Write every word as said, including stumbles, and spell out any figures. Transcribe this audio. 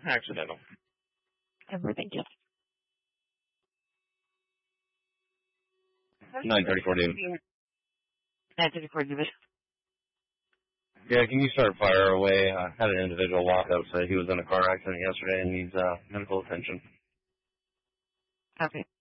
accidental. Ever, thank you. nine thirty-four, David. nine thirty-four, David. Yeah, can you start fire away? I had an individual walk up, said he was in a car accident yesterday and needs uh, medical attention. Okay.